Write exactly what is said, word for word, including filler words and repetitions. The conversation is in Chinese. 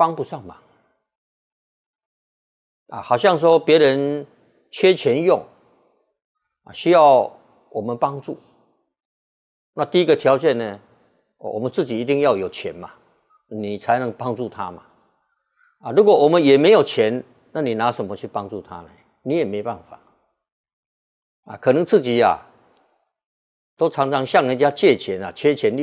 帮不上忙啊，好像说别人缺钱用啊，需要我们帮助。那第一个条件呢，我们自己一定要有钱嘛，你才能帮助他嘛。啊，如果我们也没有钱，那你拿什么去帮助他呢？你也没办法。啊，可能自己啊，都常常向人家借钱啊，缺钱